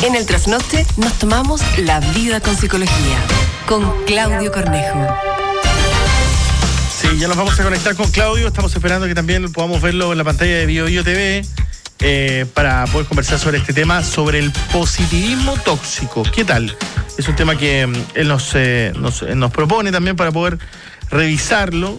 En el Trasnoche nos tomamos la vida con psicología, con Claudio Cornejo. Sí, ya nos vamos a conectar con Claudio. Estamos esperando que también podamos verlo en la pantalla de BioBio TV para poder conversar sobre este tema, sobre el positivismo tóxico. ¿Qué tal? Es un tema que él nos propone también para poder revisarlo.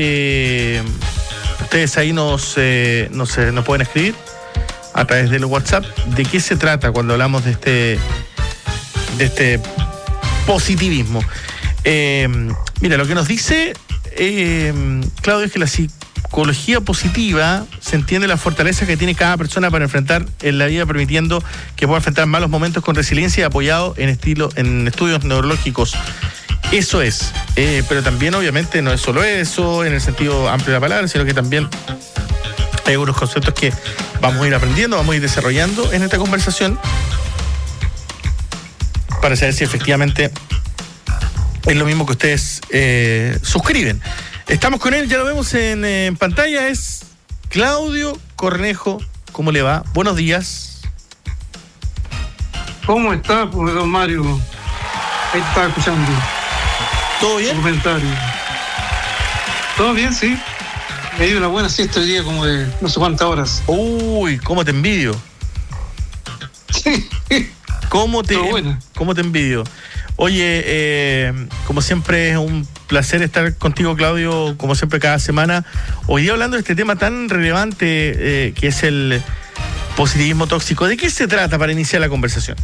Ustedes ahí nos pueden escribir a través del WhatsApp de qué se trata cuando hablamos de este positivismo. Mira, lo que nos dice Claudio es que la psicología positiva se entiende la fortaleza que tiene cada persona para enfrentar en la vida, permitiendo que pueda enfrentar malos momentos con resiliencia y apoyado en estudios neurológicos. Eso es, pero también obviamente no es solo eso en el sentido amplio de la palabra, sino que también hay algunos conceptos que vamos a ir aprendiendo, vamos a ir desarrollando en esta conversación para saber si efectivamente es lo mismo que ustedes suscriben. Estamos con él, ya lo vemos en pantalla, es Claudio Cornejo. ¿Cómo le va? Buenos días. ¿Cómo está, pues, don Mario? Ahí estaba escuchando. ¿Todo bien? Comentario. ¿Todo bien, sí? Me dio una buena siesta hoy día, como de no sé cuántas horas. Uy, cómo te envidio. Sí. ¿Cómo te envidio? Oye, como siempre es un placer estar contigo, Claudio, como siempre cada semana. Hoy día hablando de este tema tan relevante que es el positivismo tóxico. ¿De qué se trata para iniciar la conversación?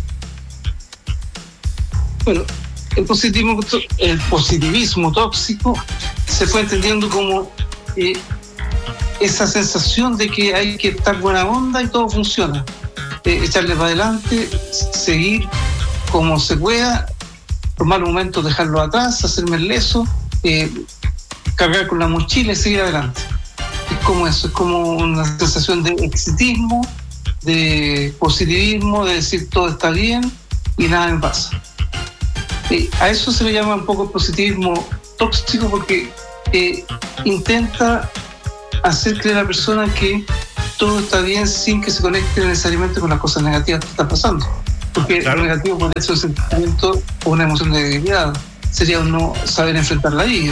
Bueno, el positivismo tóxico se fue entendiendo como esa sensación de que hay que estar buena onda y todo funciona. Echarle para adelante, seguir como se pueda, tomar momentos, dejarlo atrás, hacerme el leso, cargar con la mochila y seguir adelante. Es como eso, es como una sensación de exitismo, de positivismo, de decir todo está bien y nada me pasa. A eso se le llama un poco positivismo tóxico porque intenta hacer creer a la persona que todo está bien sin que se conecte necesariamente con las cosas negativas que están pasando. Porque claro, lo negativo puede ser un sentimiento o una emoción de debilidad. Sería no saber enfrentar la vida.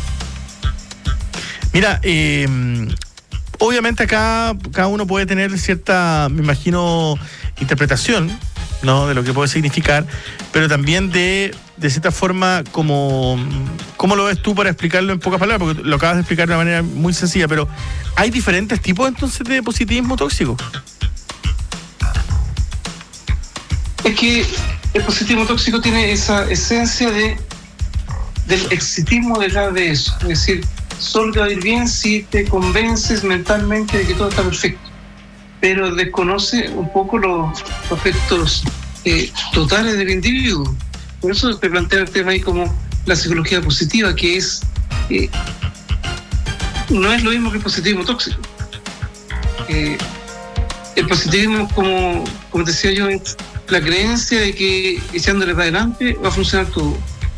Mira, obviamente acá cada uno puede tener cierta, me imagino, interpretación, ¿no?, de lo que puede significar, pero también de cierta forma, ¿cómo lo ves tú para explicarlo en pocas palabras? Porque lo acabas de explicar de una manera muy sencilla, pero ¿hay diferentes tipos entonces de positivismo tóxico? Es que el positivismo tóxico tiene esa esencia del exitismo detrás de eso. Es decir, solo te va a ir bien si te convences mentalmente de que todo está perfecto, pero desconoce un poco los aspectos totales del individuo. Por eso te plantea el tema ahí como la psicología positiva, que es no es lo mismo que el positivismo tóxico. El positivismo, como te decía yo, es la creencia de que echándole para adelante va a funcionar todo.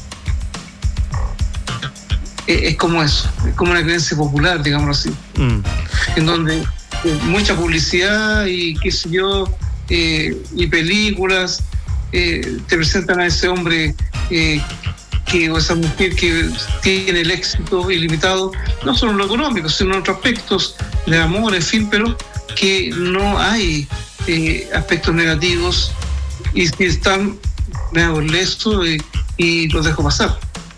Es como eso, es como una creencia popular, digámoslo así, en donde mucha publicidad y qué sé yo, y películas te presentan a ese hombre o esa mujer que tiene el éxito ilimitado, no solo en lo económico, sino en otros aspectos de amor, en fin, pero que no hay aspectos negativos, y si están, me hago el leso y los dejo pasar.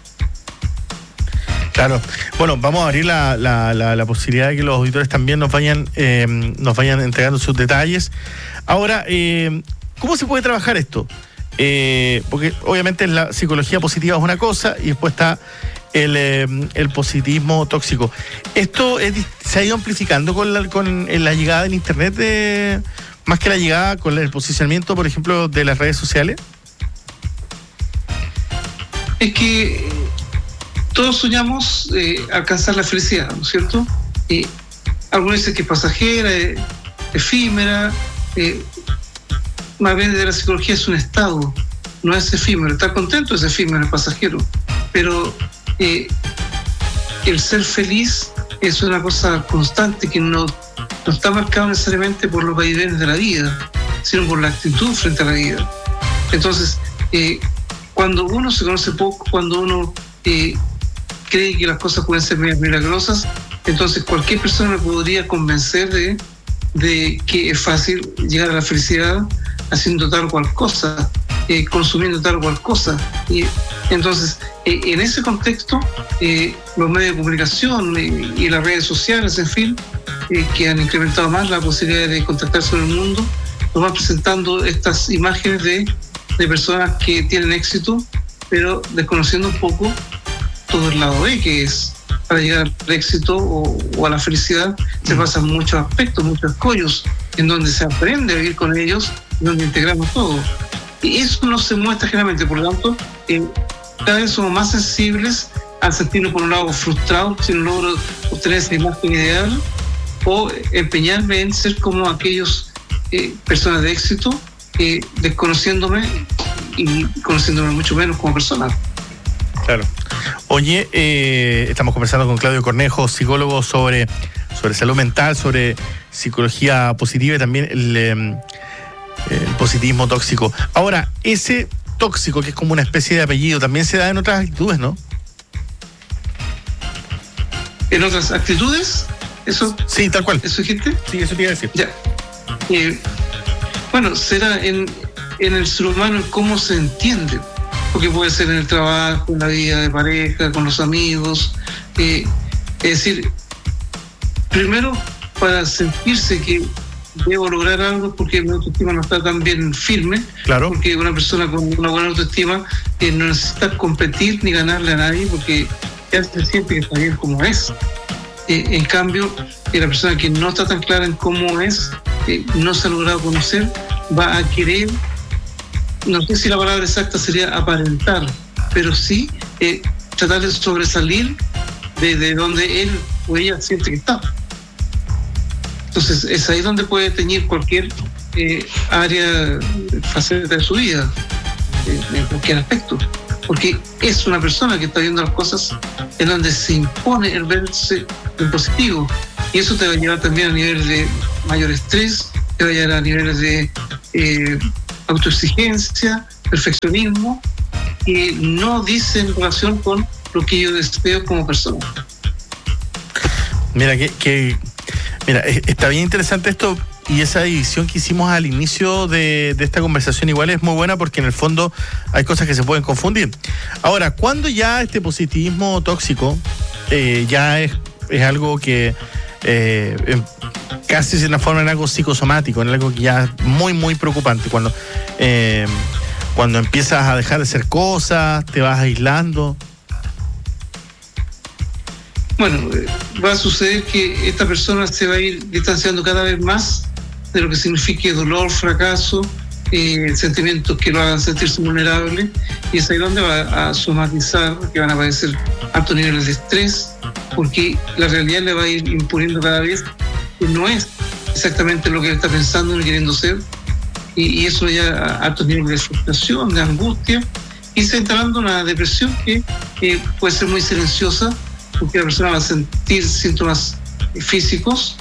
Claro. Bueno, vamos a abrir la posibilidad de que los auditores también nos vayan entregando sus detalles. Ahora, ¿cómo se puede trabajar esto? Porque obviamente la psicología positiva es una cosa y después está el positivismo tóxico. ¿Esto se ha ido amplificando con la llegada del Internet, más que la llegada con el posicionamiento, por ejemplo, de las redes sociales? Es que todos soñamos alcanzar la felicidad, ¿no es cierto? Algunos dicen que es pasajera, efímera, más bien de la psicología es un estado, no es efímero. Estar contento es efímero, es pasajero, pero el ser feliz es una cosa constante que no está marcado necesariamente por los vaivenes de la vida, sino por la actitud frente a la vida. Entonces, cuando uno se conoce poco, cuando uno cree que las cosas pueden ser milagrosas, entonces cualquier persona me podría convencer de que es fácil llegar a la felicidad haciendo tal o cual cosa, consumiendo tal o cual cosa. Y entonces, en ese contexto, los medios de comunicación y las redes sociales, en fin, que han incrementado más la posibilidad de contactarse con el mundo, nos van presentando estas imágenes de personas que tienen éxito, pero desconociendo un poco todo el lado B, que es para llegar al éxito o a la felicidad, se pasan muchos aspectos, muchos escollos, en donde se aprende a vivir con ellos, en donde integramos todo. Y eso no se muestra generalmente, por lo tanto, cada vez somos más sensibles al sentirnos por un lado frustrados si no logro obtener esa imagen ideal, o empeñarme en ser como aquellos personas de éxito, desconociéndome y conociéndome mucho menos como persona. Claro. Oye, estamos conversando con Claudio Cornejo, psicólogo, sobre salud mental, sobre psicología positiva y también el positivismo tóxico. Ahora, ese tóxico, que es como una especie de apellido, también se da en otras actitudes, ¿no? ¿En otras actitudes? ¿Eso? Sí, tal cual. ¿Eso dijiste? Sí, eso te iba a decir. Ya. Bueno, será en el ser humano cómo se entiende, porque puede ser en el trabajo, en la vida de pareja, con los amigos. Es decir, primero, para sentirse que debo lograr algo porque mi autoestima no está tan bien firme. Claro. Porque una persona con una buena autoestima no necesita competir ni ganarle a nadie, porque ya se siente que está bien como es. En cambio, la persona que no está tan clara en cómo es, no se ha logrado conocer, va a querer, no sé si la palabra exacta sería aparentar, pero sí tratar de sobresalir de donde él o ella siente que está. Entonces es ahí donde puede teñir cualquier área, faceta de su vida, en cualquier aspecto, porque es una persona que está viendo las cosas en donde se impone el verse en positivo, y eso te va a llevar también a niveles de mayor estrés, te va a llevar a niveles de autoexigencia, perfeccionismo, que no dicen relación con lo que yo deseo como persona. Mira, mira, está bien interesante esto, y esa división que hicimos al inicio de esta conversación igual es muy buena, porque en el fondo hay cosas que se pueden confundir. Ahora, ¿cuándo ya este positivismo tóxico ya es algo que casi se transforma en algo psicosomático, en algo que ya es muy, muy preocupante? Cuando empiezas a dejar de hacer cosas, te vas aislando. Bueno, va a suceder que esta persona se va a ir distanciando cada vez más de lo que signifique dolor, fracaso, sentimientos que lo hagan sentirse vulnerable, y es ahí donde va a somatizar, que van a aparecer altos niveles de estrés, porque la realidad le va a ir imponiendo cada vez que no es exactamente lo que él está pensando ni queriendo ser, y eso ya a altos niveles de frustración, de angustia, y se está dando una depresión que puede ser muy silenciosa, porque la persona va a sentir síntomas físicos,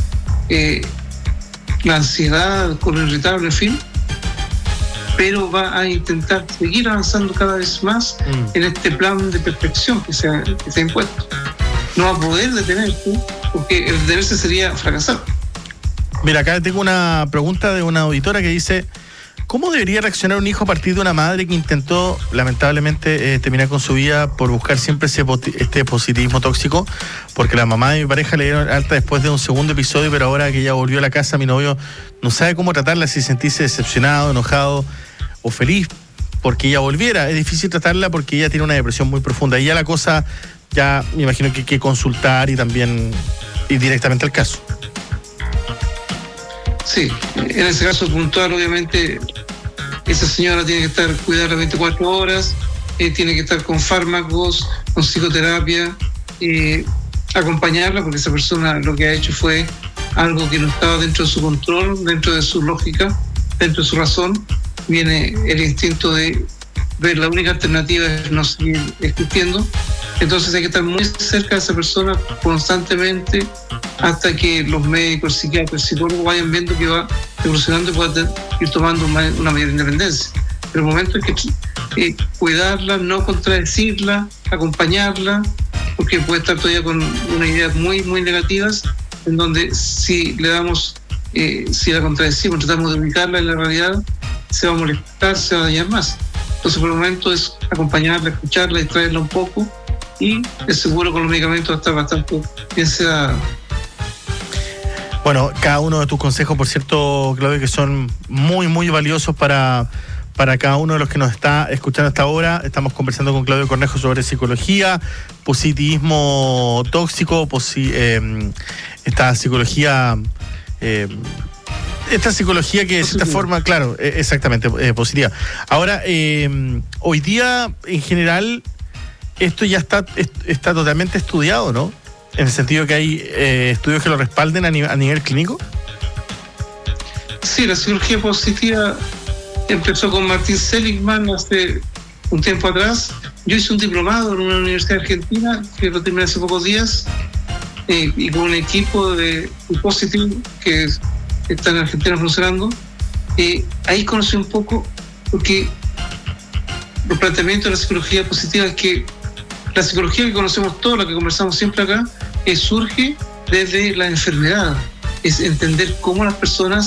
la ansiedad, colon irritable, en fin, pero va a intentar seguir avanzando cada vez más en este plan de perfección que se ha impuesto. No va a poder detenerse, porque el detenerse sería fracasar. Mira, acá tengo una pregunta de una auditora que dice: ¿cómo debería reaccionar un hijo a partir de una madre que intentó, lamentablemente, terminar con su vida por buscar siempre este positivismo tóxico? Porque la mamá de mi pareja le dieron alta después de un segundo episodio, pero ahora que ella volvió a la casa, mi novio no sabe cómo tratarla, si sentirse decepcionado, enojado o feliz porque ella volviera. Es difícil tratarla porque ella tiene una depresión muy profunda. Y ya la cosa, ya me imagino que hay que consultar y también ir directamente al caso. Sí, en ese caso puntual, obviamente, esa señora tiene que estar cuidada 24 horas, tiene que estar con fármacos, con psicoterapia, acompañarla, porque esa persona lo que ha hecho fue algo que no estaba dentro de su control, dentro de su lógica, dentro de su razón. Viene el instinto de ver la única alternativa es no seguir existiendo, Entonces hay que estar muy cerca de esa persona constantemente hasta que los médicos, psiquiatras, psicólogos vayan viendo que va evolucionando y pueda ir tomando una mayor independencia. Pero el momento es que cuidarla, no contradecirla, acompañarla, porque puede estar todavía con unas ideas muy, muy negativas, en donde si le damos, si la contradecimos, tratamos de ubicarla en la realidad, se va a molestar, se va a dañar más. Entonces por el momento es acompañarla, escucharla, distraerla un poco, y es seguro con los medicamentos va a estar bastante bien sedada. Bueno, cada uno de tus consejos, por cierto, Claudio, que son muy, muy valiosos para cada uno de los que nos está escuchando hasta ahora. Estamos conversando con Claudio Cornejo sobre psicología, positivismo tóxico, esta psicología que de cierta forma, claro, exactamente, positiva. Ahora, hoy día, en general, esto ya está totalmente estudiado, ¿no? En el sentido que hay estudios que lo respalden a nivel clínico. Sí, la psicología positiva empezó con Martin Seligman hace un tiempo atrás. Yo hice un diplomado en una universidad argentina que lo terminé hace pocos días, y con un equipo de Positive que está en Argentina funcionando. Ahí conocí un poco, porque los planteamientos de la psicología positiva es que la psicología que conocemos todos, la que conversamos siempre acá, surge desde la enfermedad, es entender cómo las personas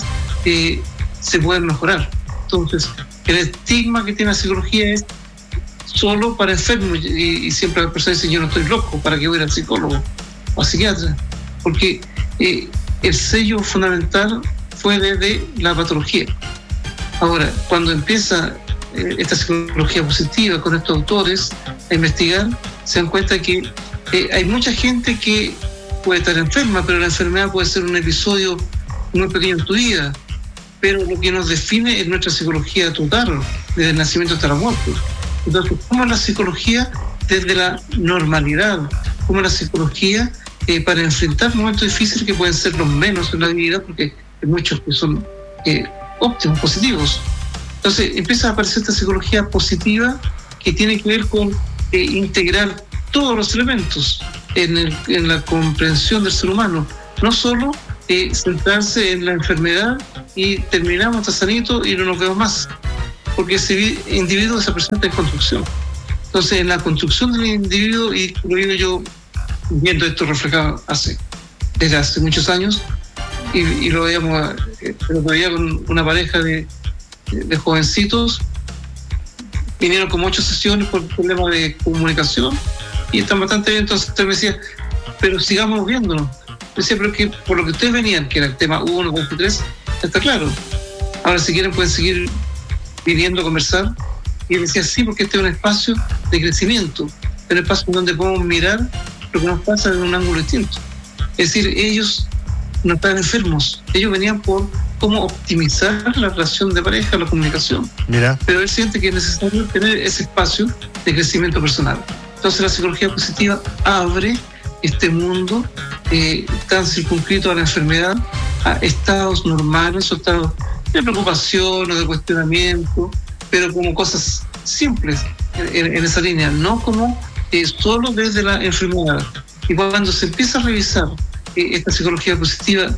se pueden mejorar. Entonces, el estigma que tiene la psicología es solo para enfermos, y siempre las personas dicen: yo no estoy loco, ¿para qué voy al psicólogo o al psiquiatra? Porque el sello fundamental fue desde la patología. Ahora, cuando empieza esta psicología positiva con estos autores a investigar, se dan cuenta que hay mucha gente que puede estar enferma, pero la enfermedad puede ser un episodio muy pequeño en tu vida. Pero lo que nos define es nuestra psicología total, desde el nacimiento hasta la muerte. Entonces, ¿cómo es la psicología desde la normalidad? ¿Cómo es la psicología para enfrentar momentos difíciles que pueden ser los menos en la vida, porque hay muchos que son óptimos, positivos? Entonces, empieza a aparecer esta psicología positiva que tiene que ver con integrar todos los elementos en la comprensión del ser humano, no solo centrarse en la enfermedad y terminamos, está sanito y no nos vemos más, porque ese individuo, esa persona está en construcción. Entonces, en la construcción del individuo, y lo digo yo viendo esto reflejado desde hace muchos años, y lo veíamos con una pareja de jovencitos, vinieron como 8 sesiones por problemas de comunicación y están bastante bien. Entonces usted me decía: pero sigamos viéndonos. Decía: pero que por lo que ustedes venían, que era el tema 1, 2 y 3, está claro. Ahora, si quieren, pueden seguir viniendo a conversar. Y él decía: sí, porque este es un espacio de crecimiento, un espacio donde podemos mirar lo que nos pasa en un ángulo distinto. Es decir, ellos no estaban enfermos, ellos venían por cómo optimizar la relación de pareja, la comunicación. Mira. Pero él siente que es necesario tener ese espacio de crecimiento personal. Entonces la psicología positiva abre este mundo tan circunscrito a la enfermedad, a estados normales o estados de preocupación o de cuestionamiento, pero como cosas simples en esa línea, no como solo desde la enfermedad. Y cuando se empieza a revisar esta psicología positiva,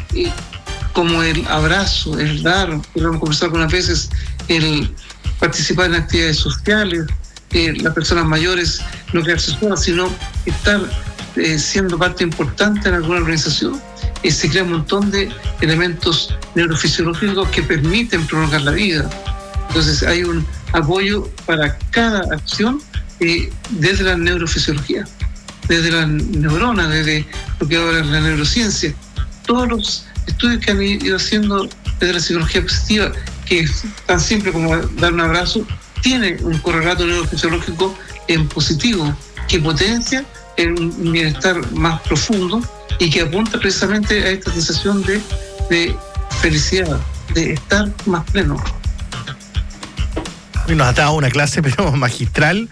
como el abrazo, el dar, que lo hemos conversado algunas veces, el participar en actividades sociales, las personas mayores no quedarse solas, sino estar siendo parte importante en alguna organización, se crea un montón de elementos neurofisiológicos que permiten prolongar la vida. Entonces hay un apoyo para cada acción desde la neurofisiología, desde la neurona, desde lo que ahora es la neurociencia. Todos los estudios que han ido haciendo desde la psicología positiva, que es tan simple como dar un abrazo, tiene un correlato neurofisiológico en positivo que potencia un bienestar más profundo y que apunta precisamente a esta sensación de felicidad, de estar más pleno. Y nos ha dado una clase pero magistral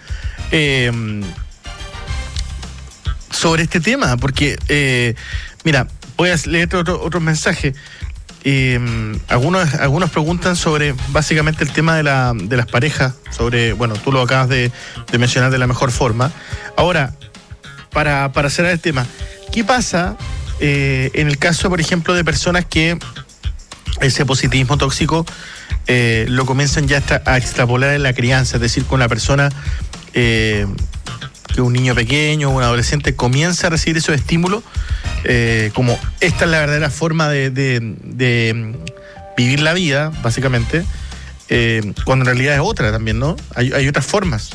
sobre este tema, porque mira, voy a leer otro mensaje. algunos preguntan sobre básicamente el tema de las parejas, sobre, bueno, tú lo acabas de mencionar de la mejor forma. Ahora, para cerrar el tema, ¿qué pasa en el caso, por ejemplo, de personas que ese positivismo tóxico lo comienzan ya a extrapolar en la crianza? Es decir, con la persona que un niño pequeño o un adolescente comienza a recibir esos estímulos, como esta es la verdadera forma de vivir la vida, básicamente, cuando en realidad es otra también, ¿no? Hay otras formas.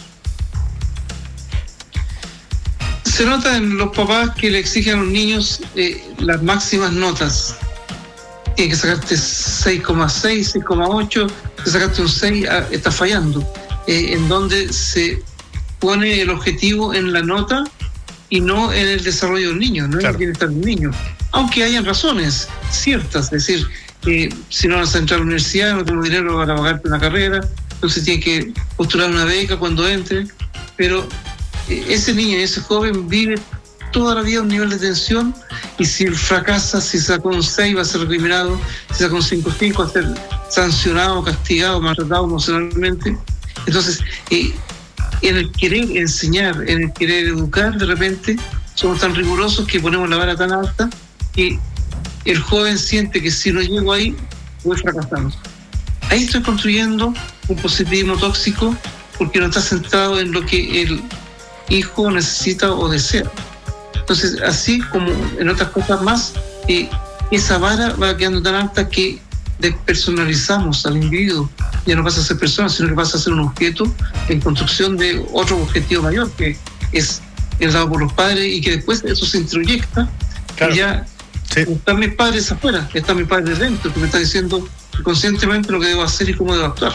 Se nota en los papás que le exigen a los niños las máximas notas. Tienes que sacarte 6,6, 6,8, te sacaste un 6, estás fallando. En donde se pone el objetivo en la nota y no en el desarrollo del niño, no en el bienestar del niño. Aunque hayan razones ciertas, es decir, si no vas a entrar a la universidad, no tengo dinero para pagarte una carrera, entonces tienes que postular una beca cuando entre, pero ese niño y ese joven vive toda la vida un nivel de tensión, y si fracasa, si sacó un 6 va a ser recriminado, si sacó un 5,5 va a ser sancionado, castigado, maltratado emocionalmente. Entonces, en el querer enseñar, en el querer educar, de repente somos tan rigurosos que ponemos la vara tan alta que el joven siente que si no llego ahí, voy fracasando. Ahí estoy construyendo un positivismo tóxico porque no está centrado en lo que el hijo necesita o desea. Entonces, así como en otras cosas más, esa vara va quedando tan alta que despersonalizamos al individuo. Ya no pasa a ser persona, sino que pasa a ser un objeto en construcción de otro objetivo mayor, que es el dado por los padres, y que después eso se introyecta. Claro. Y ya están mis padres afuera, están mis padres dentro, que me están diciendo conscientemente lo que debo hacer y cómo debo actuar.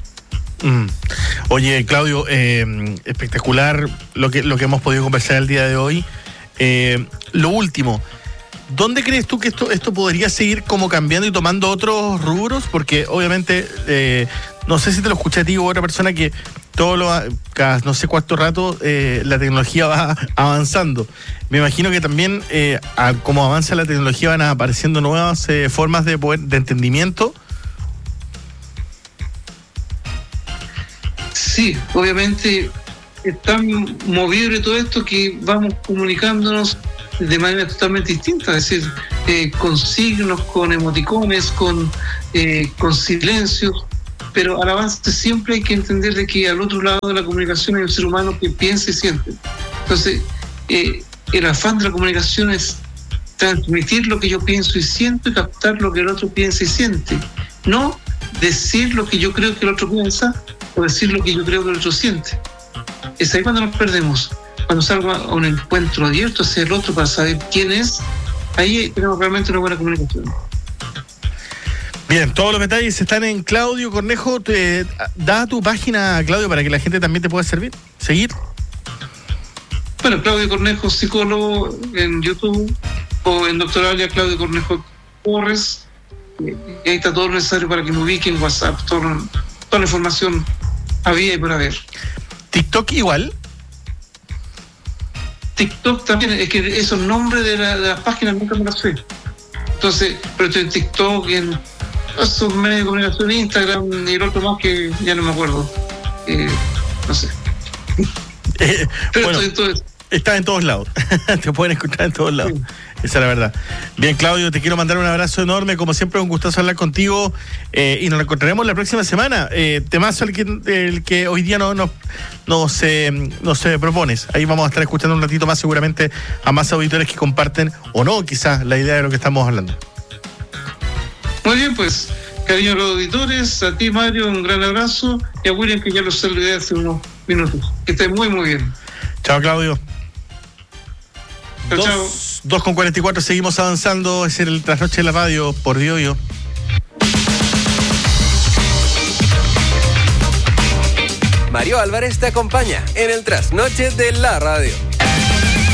Oye, Claudio, espectacular lo que hemos podido conversar el día de hoy. Lo último, ¿dónde crees tú que esto podría seguir como cambiando y tomando otros rubros? Porque obviamente, no sé si te lo escuché a ti o a otra persona, que cada no sé cuánto rato la tecnología va avanzando. Me imagino que también, como avanza la tecnología, van apareciendo nuevas formas de entendimiento. Sí, obviamente es tan movible todo esto que vamos comunicándonos de manera totalmente distinta, es decir, con signos, con emoticones, con silencios, pero al avance siempre hay que entender de que al otro lado de la comunicación hay un ser humano que piensa y siente. Entonces, el afán de la comunicación es transmitir lo que yo pienso y siento y captar lo que el otro piensa y siente, no decir lo que yo creo que el otro piensa o decir lo que yo creo que el otro siente. Es ahí cuando nos perdemos. Cuando salgo a un encuentro abierto hacia el otro para saber quién es, ahí tenemos realmente una buena comunicación. Bien, todos los detalles están en Claudio Cornejo. Da tu página, Claudio, para que la gente también te pueda seguir. Bueno, Claudio Cornejo, psicólogo, en YouTube, o en Doctoralia, Claudio Cornejo Torres. Y ahí está todo lo necesario para que me ubiquen, WhatsApp, toda la información había y por haber. TikTok igual. TikTok también, es que esos nombres de las páginas nunca me los sé. Entonces, pero estoy en TikTok, en esos medios de comunicación, Instagram y el otro más que ya no me acuerdo. No sé. Pero bueno, está en todos lados. Te pueden escuchar en todos lados. Sí. Esa es la verdad. Bien, Claudio, te quiero mandar un abrazo enorme. Como siempre, un gustazo hablar contigo. Y nos encontraremos la próxima semana. Temazo el que hoy día nos propones. Ahí vamos a estar escuchando un ratito más, seguramente, a más auditores que comparten, o no, quizás, la idea de lo que estamos hablando. Muy bien, pues, cariño a los auditores, a ti, Mario, un gran abrazo, y a William, que ya lo saludé hace unos minutos. Que esté muy, muy bien. Chao, Claudio. Chao. 2:44, seguimos avanzando. Es el Trasnoche de la Radio por Dioyo. Mario Álvarez te acompaña en el Trasnoche de la Radio.